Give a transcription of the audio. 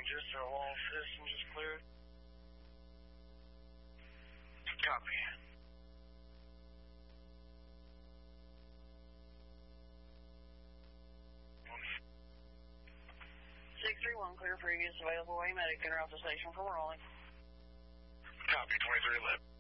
passengers, so all systems is cleared. Copy. 631, clear previous available way medic. Enter off the station for rolling. Copy, 2311.